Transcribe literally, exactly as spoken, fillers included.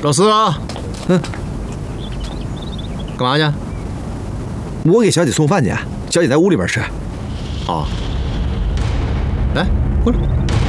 老师啊， 嗯， 干嘛去？ 我给小姐送饭去，小姐在屋里边吃。 啊，来，过来。